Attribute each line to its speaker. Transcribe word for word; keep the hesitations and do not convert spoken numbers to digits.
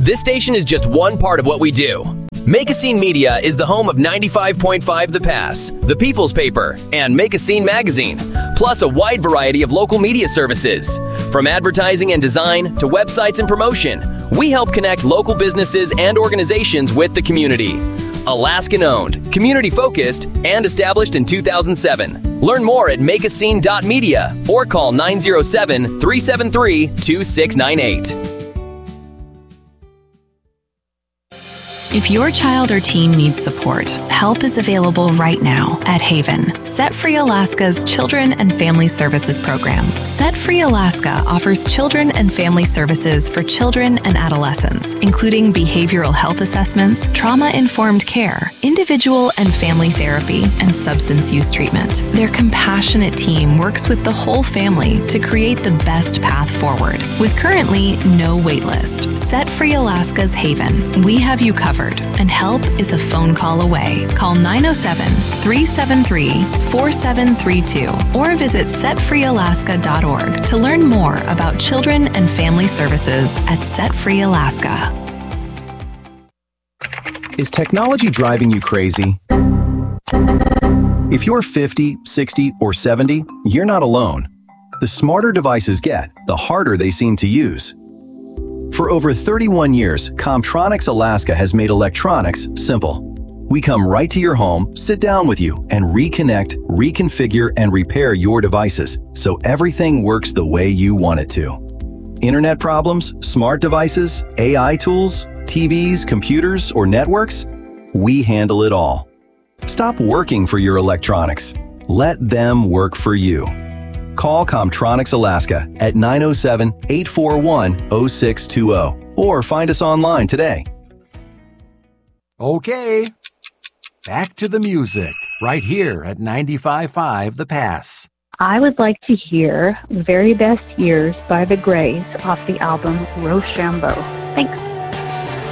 Speaker 1: This station is just one part of what we do. Make a Scene Media is the home of ninety-five point five The Pass, The People's Paper, and Make a Scene Magazine, plus a wide variety of local media services. From advertising and design to websites and promotion, we help connect local businesses and organizations with the community. Alaskan-owned, community-focused, and established in two thousand seven. Learn more at make a scene dot media or call nine oh seven, three seven three, two six nine eight.
Speaker 2: If your child or teen needs support, help is available right now at Haven, Set Free Alaska's Children and Family Services program. Set Free Alaska offers children and family services for children and adolescents, including behavioral health assessments, trauma-informed care, individual and family therapy, and substance use treatment. Their compassionate team works with the whole family to create the best path forward. With currently no wait list, Set Free Alaska's Haven, we have you covered, and help is a phone call away. Call nine oh seven, three seven three, four seven three two or visit set free alaska dot org to learn more about children and family services at Set Free Alaska.
Speaker 3: Is technology driving you crazy? If you're fifty, sixty, or seventy, you're not alone. The smarter devices get, the harder they seem to use. For over thirty-one years, Comtronics Alaska has made electronics simple. We come right to your home, sit down with you, and reconnect, reconfigure, and repair your devices so everything works the way you want it to. Internet problems, smart devices, A I tools, T Vs, computers, or networks? We handle it all. Stop working for your electronics. Let them work for you. Call Comtronics Alaska at nine oh seven, eight four one, oh six two oh or find us online today.
Speaker 4: Okay, back to the music right here at ninety-five point five The Pass.
Speaker 5: I would like to hear Very Best Years by The Grays off the album Rochambeau. Thanks.